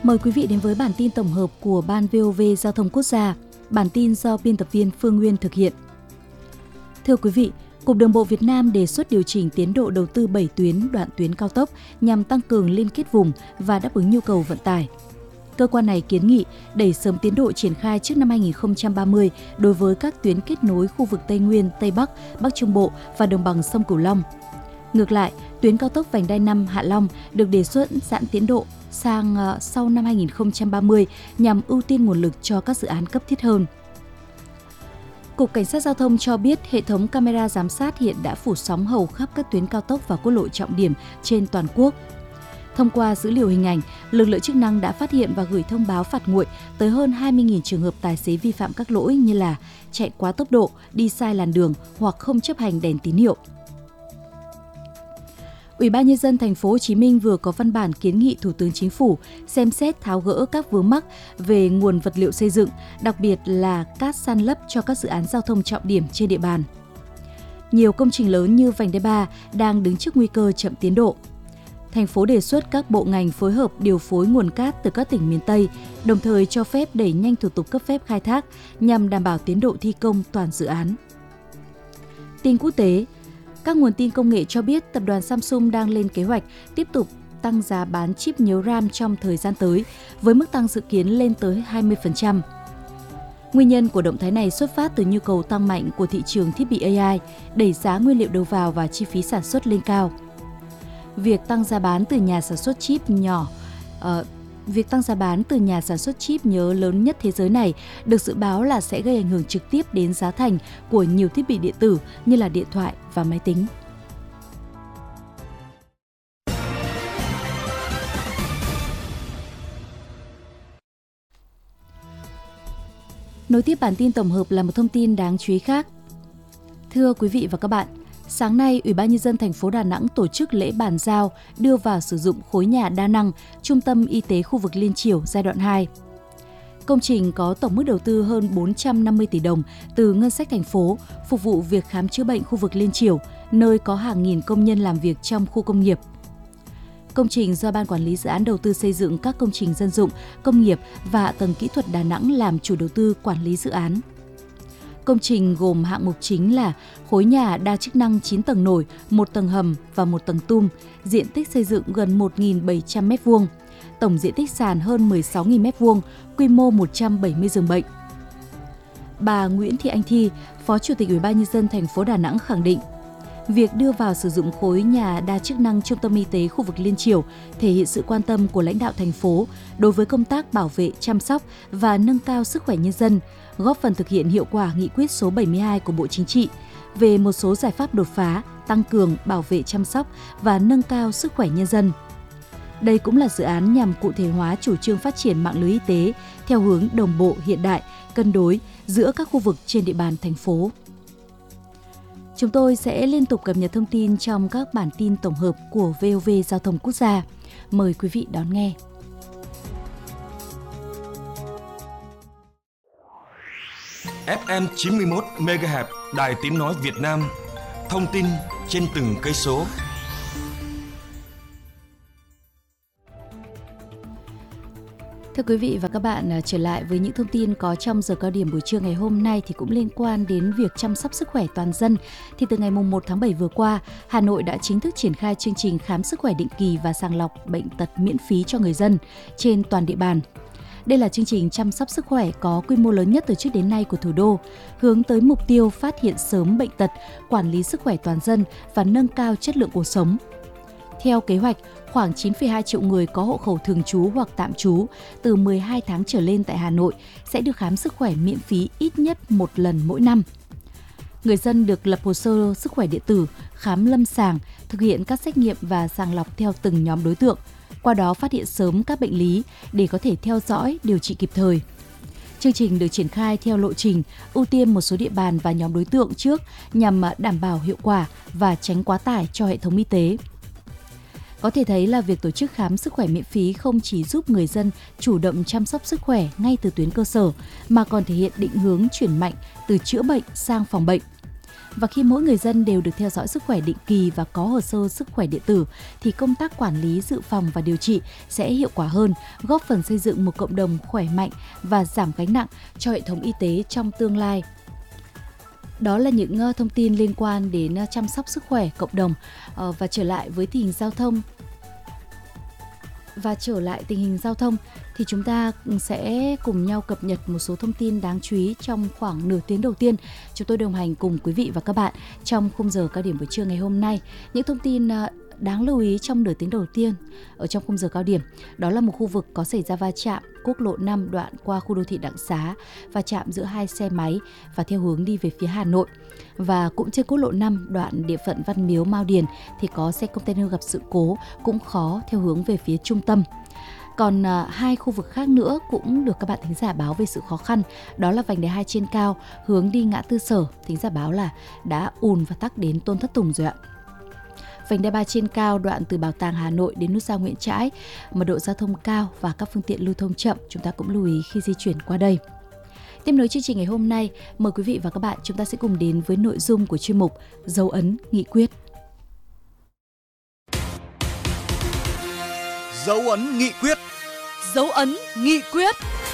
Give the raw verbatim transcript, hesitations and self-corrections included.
Mời quý vị đến với bản tin tổng hợp của Ban vê o vê Giao thông Quốc gia. Bản tin do biên tập viên Phương Nguyên thực hiện. Thưa quý vị, Cục Đường bộ Việt Nam đề xuất điều chỉnh tiến độ đầu tư bảy tuyến đoạn tuyến cao tốc nhằm tăng cường liên kết vùng và đáp ứng nhu cầu vận tải. Cơ quan này kiến nghị đẩy sớm tiến độ triển khai trước năm hai nghìn không trăm ba mươi đối với các tuyến kết nối khu vực Tây Nguyên, Tây Bắc, Bắc Trung Bộ và đồng bằng sông Cửu Long. Ngược lại, tuyến cao tốc vành đai năm Hạ Long được đề xuất giãn tiến độ sang uh, sau năm hai nghìn không trăm ba mươi nhằm ưu tiên nguồn lực cho các dự án cấp thiết hơn. Cục Cảnh sát Giao thông cho biết hệ thống camera giám sát hiện đã phủ sóng hầu khắp các tuyến cao tốc và quốc lộ trọng điểm trên toàn quốc. Thông qua dữ liệu hình ảnh, lực lượng chức năng đã phát hiện và gửi thông báo phạt nguội tới hơn hai mươi nghìn trường hợp tài xế vi phạm các lỗi như là chạy quá tốc độ, đi sai làn đường hoặc không chấp hành đèn tín hiệu. Ủy ban nhân dân thành phố Hồ Chí Minh vừa có văn bản kiến nghị Thủ tướng Chính phủ xem xét tháo gỡ các vướng mắc về nguồn vật liệu xây dựng, đặc biệt là cát san lấp cho các dự án giao thông trọng điểm trên địa bàn. Nhiều công trình lớn như vành đai ba đang đứng trước nguy cơ chậm tiến độ. Thành phố đề xuất các bộ ngành phối hợp điều phối nguồn cát từ các tỉnh miền Tây, đồng thời cho phép đẩy nhanh thủ tục cấp phép khai thác nhằm đảm bảo tiến độ thi công toàn dự án. Tin quốc tế. Các nguồn tin công nghệ cho biết tập đoàn Samsung đang lên kế hoạch tiếp tục tăng giá bán chip nhớ RAM trong thời gian tới, với mức tăng dự kiến lên tới hai mươi phần trăm. Nguyên nhân của động thái này xuất phát từ nhu cầu tăng mạnh của thị trường thiết bị a i, đẩy giá nguyên liệu đầu vào và chi phí sản xuất lên cao. Việc tăng giá bán từ nhà sản xuất chip nhỏ, uh, việc tăng giá bán từ nhà sản xuất chip nhớ lớn nhất thế giới này được dự báo là sẽ gây ảnh hưởng trực tiếp đến giá thành của nhiều thiết bị điện tử như là điện thoại và máy tính. Nối tiếp bản tin tổng hợp là một thông tin đáng chú ý khác. Thưa quý vị và các bạn, sáng nay, Ủy ban nhân dân thành phố Đà Nẵng tổ chức lễ bàn giao đưa vào sử dụng khối nhà đa năng Trung tâm Y tế khu vực Liên Chiểu giai đoạn hai. Công trình có tổng mức đầu tư hơn bốn trăm năm mươi tỷ đồng từ ngân sách thành phố, phục vụ việc khám chữa bệnh khu vực Liên Chiểu, nơi có hàng nghìn công nhân làm việc trong khu công nghiệp. Công trình do Ban Quản lý Dự án Đầu tư xây dựng các công trình dân dụng, công nghiệp và hạ tầng kỹ thuật Đà Nẵng làm chủ đầu tư quản lý dự án. Công trình gồm hạng mục chính là khối nhà đa chức năng chín tầng nổi, một tầng hầm và một tầng tum, diện tích xây dựng gần một nghìn bảy trăm mét vuông, tổng diện tích sàn hơn mười sáu nghìn mét vuông, quy mô một trăm bảy mươi giường bệnh. Bà Nguyễn Thị Anh Thi, Phó Chủ tịch Ủy ban nhân dân thành phố Đà Nẵng khẳng định, việc đưa vào sử dụng khối nhà đa chức năng Trung tâm Y tế khu vực Liên Chiểu thể hiện sự quan tâm của lãnh đạo thành phố đối với công tác bảo vệ, chăm sóc và nâng cao sức khỏe nhân dân, góp phần thực hiện hiệu quả nghị quyết số bảy mươi hai của Bộ Chính trị về một số giải pháp đột phá, tăng cường bảo vệ, chăm sóc và nâng cao sức khỏe nhân dân. Đây cũng là dự án nhằm cụ thể hóa chủ trương phát triển mạng lưới y tế theo hướng đồng bộ, hiện đại, cân đối giữa các khu vực trên địa bàn thành phố. Chúng tôi sẽ liên tục cập nhật thông tin trong các bản tin tổng hợp của vê o vê Giao thông Quốc gia. Mời quý vị đón nghe. ép em chín mươi mốt mê ga héc Đài Tiếng nói Việt Nam. Thông tin trên từng cây số. Thưa quý vị và các bạn, trở lại với những thông tin có trong giờ cao điểm buổi trưa ngày hôm nay thì cũng liên quan đến việc chăm sóc sức khỏe toàn dân. Thì từ ngày mùng một tháng bảy vừa qua, Hà Nội đã chính thức triển khai chương trình khám sức khỏe định kỳ và sàng lọc bệnh tật miễn phí cho người dân trên toàn địa bàn. Đây là chương trình chăm sóc sức khỏe có quy mô lớn nhất từ trước đến nay của thủ đô, hướng tới mục tiêu phát hiện sớm bệnh tật, quản lý sức khỏe toàn dân và nâng cao chất lượng cuộc sống. Theo kế hoạch, khoảng chín phẩy hai triệu người có hộ khẩu thường trú hoặc tạm trú từ mười hai tháng trở lên tại Hà Nội sẽ được khám sức khỏe miễn phí ít nhất một lần mỗi năm. Người dân được lập hồ sơ sức khỏe điện tử, khám lâm sàng, thực hiện các xét nghiệm và sàng lọc theo từng nhóm đối tượng, qua đó phát hiện sớm các bệnh lý để có thể theo dõi, điều trị kịp thời. Chương trình được triển khai theo lộ trình, ưu tiên một số địa bàn và nhóm đối tượng trước nhằm đảm bảo hiệu quả và tránh quá tải cho hệ thống y tế. Có thể thấy là việc tổ chức khám sức khỏe miễn phí không chỉ giúp người dân chủ động chăm sóc sức khỏe ngay từ tuyến cơ sở, mà còn thể hiện định hướng chuyển mạnh từ chữa bệnh sang phòng bệnh. Và khi mỗi người dân đều được theo dõi sức khỏe định kỳ và có hồ sơ sức khỏe điện tử thì công tác quản lý, dự phòng và điều trị sẽ hiệu quả hơn, góp phần xây dựng một cộng đồng khỏe mạnh và giảm gánh nặng cho hệ thống y tế trong tương lai. Đó là những thông tin liên quan đến chăm sóc sức khỏe cộng đồng. Và trở lại với tình hình giao thông. Và trở lại tình hình giao thông thì chúng ta sẽ cùng nhau cập nhật một số thông tin đáng chú ý trong khoảng nửa tiếng đầu tiên. Chúng tôi đồng hành cùng quý vị và các bạn trong khung giờ cao điểm buổi trưa ngày hôm nay. Những thông tin đáng lưu ý trong nửa tiếng đầu tiên ở trong khung giờ cao điểm, đó là một khu vực có xảy ra va chạm quốc lộ năm đoạn qua khu đô thị Đặng Xá, va chạm giữa hai xe máy và theo hướng đi về phía Hà Nội. Và cũng trên quốc lộ năm đoạn địa phận Văn Miếu Mao Điền thì có xe container gặp sự cố, cũng khó theo hướng về phía trung tâm. Còn à, hai khu vực khác nữa cũng được các bạn thính giả báo về sự khó khăn, đó là vành đai hai trên cao hướng đi ngã tư Sở, thính giả báo là đã ùn và tắc đến Tôn Thất Tùng rồi ạ. Vành đai ba trên cao đoạn từ Bảo Tàng Hà Nội đến nút giao Nguyễn Trãi, mật độ giao thông cao và các phương tiện lưu thông chậm, chúng ta cũng lưu ý khi di chuyển qua đây. Tiếp nối chương trình ngày hôm nay, mời quý vị và các bạn chúng ta sẽ cùng đến với nội dung của chuyên mục Dấu ấn nghị quyết. Dấu ấn nghị quyết. Dấu ấn nghị quyết.